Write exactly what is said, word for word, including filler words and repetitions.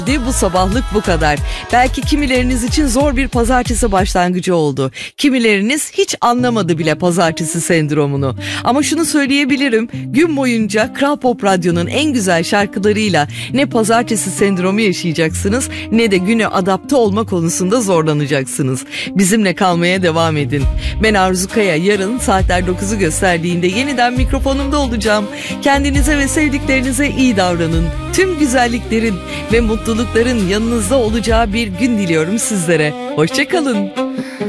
Bu sabahlık bu kadar. Belki kimileriniz için zor bir pazartesi başlangıcı oldu. Kimileriniz hiç anlamadı bile pazartesi sendromunu. Ama şunu söyleyebilirim. Gün boyunca Kral Pop Radyo'nun en güzel şarkılarıyla ne pazartesi sendromu yaşayacaksınız ne de güne adapte olma konusunda zorlanacaksınız. Bizimle kalmaya devam edin. Ben Arzu Kaya. Yarın saatler dokuzu gösterdiğinde yeniden mikrofonumda olacağım. Kendinize ve sevdiklerinize iyi davranın. Tüm güzelliklerin ve mutlulukların yanınızda olacağı bir gün diliyorum sizlere. Hoşça kalın.